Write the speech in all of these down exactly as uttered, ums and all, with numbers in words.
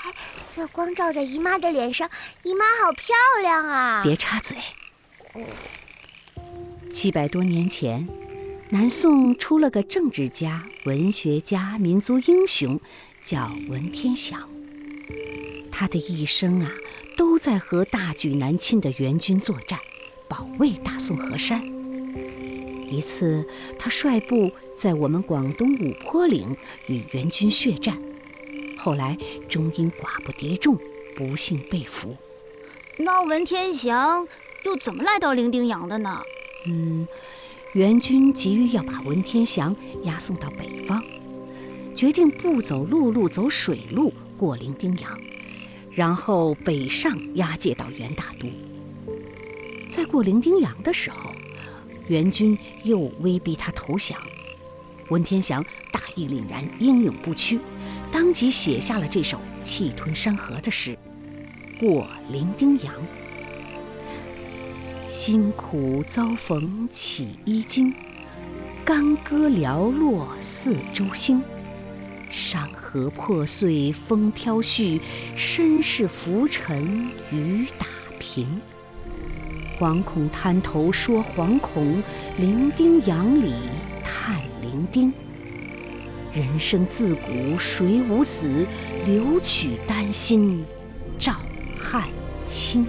月光照在姨妈的脸上，姨妈好漂亮啊！ 别插嘴。七百多年前，南宋出了个政治家、文学家、民族英雄，叫文天祥。他的一生啊，都在和大举南侵的元军作战，保卫大宋河山。一次，他率部在我们广东五坡岭与元军血战，后来终因寡不敌众，不幸被俘。 那文天祥又怎么来到伶仃洋的呢？ 嗯，元军急于要把文天祥押送到北方，决定不走陆路，走水路过伶仃洋，然后北上押解到元大都。在过伶仃洋的时候，元军又威逼他投降，文天祥大义凛然，英勇不屈，当即写下了这首气吞山河的诗《过伶仃洋》。辛苦遭逢起衣襟，干戈寥落四周星。山河破碎风飘絮，身世浮沉雨打萍。惶恐滩头说惶恐，伶仃洋里叹伶仃。人生自古谁无死，留取丹心照汗青。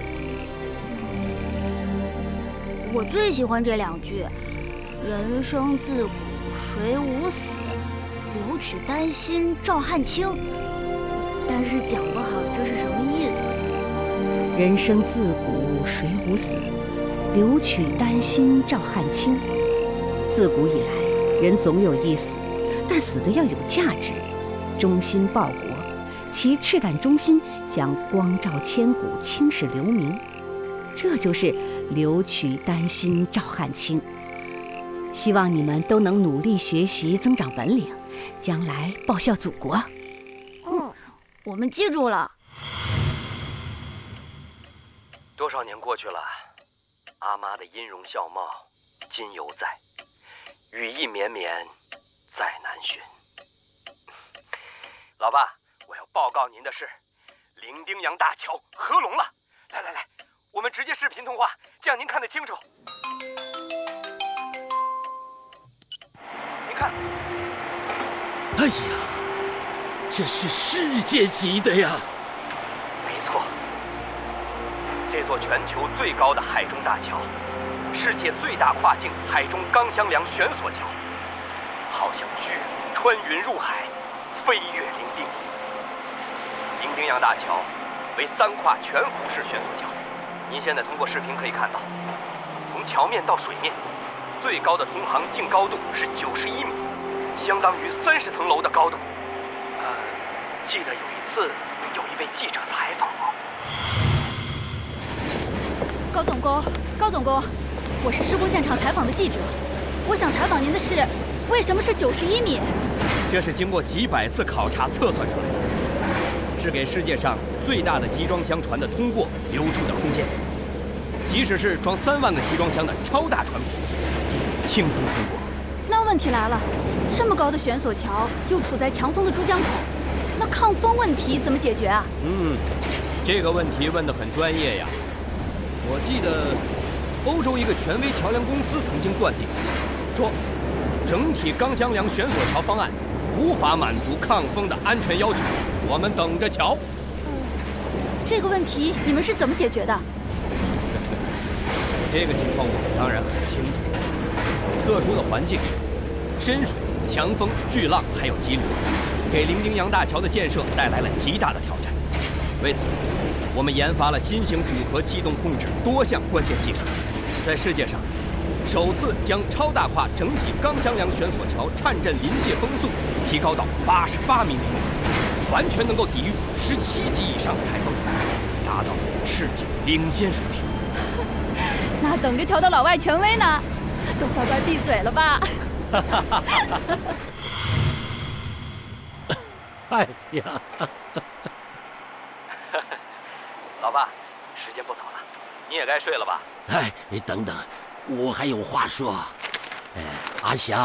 我最喜欢这两句：人生自古谁无死，留取丹心照汗青。但是讲不好这是什么意思。 人生自古谁无死，留取丹心照汗青。自古以来，人总有一死，但死的要有价值，忠心报国，其赤胆忠心将光照千古，青史留名。这就是留取丹心照汗青。希望你们都能努力学习，增长本领，将来报效祖国。 嗯，我们记住了。 多少年过去了，阿妈的音容笑貌今犹在，羽翼绵绵再难寻。老爸，我要报告您的是，伶仃洋大桥合龙了！来来来，我们直接视频通话，这样您看得清楚。您看， 哎呀，这是世界级的呀！ 没错，这座全球最高的海中大桥，世界最大跨境海中钢箱梁悬索桥，好像巨龙穿云入海，飞越伶仃。伶仃洋大桥为三跨全幅式悬索桥。您现在通过视频可以看到，从桥面到水面，最高的通航净高度是九十一米，相当于三十层楼的高度。呃，记得有一次，有一位记者采访我。 高总工，高总工，我是事故现场采访的记者，我想采访您的是，为什么是九十一米？ 这是经过几百次考察测算出来的，是给世界上最大的集装箱船的通过留出的空间。即使是装三万个集装箱的超大船舶，轻松通过。 那问题来了，这么高的悬索桥又处在强风的珠江口，那抗风问题怎么解决啊？ 嗯，这个问题问得很专业呀。我记得欧洲一个权威桥梁公司曾经断定，说整体钢箱梁悬索桥方案无法满足抗风的安全要求，我们等着瞧。 这个问题你们是怎么解决的？ 这个情况我们当然很清楚。特殊的环境，深水、强风、巨浪还有急流，给伶仃洋大桥的建设带来了极大的挑战。为此，我们研发了新型组合气动控制多项关键技术，在世界上首次将超大跨整体钢箱梁悬索桥颤震临界风速提高到八十八米每秒，完全能够抵御十七级以上的台风，达到世界领先水平。 那等着瞧的老外权威呢，都乖乖闭嘴了吧！ 哎呀， 老爸，时间不早了，你也该睡了吧？ 哎，你等等，我还有话说。哎，阿祥。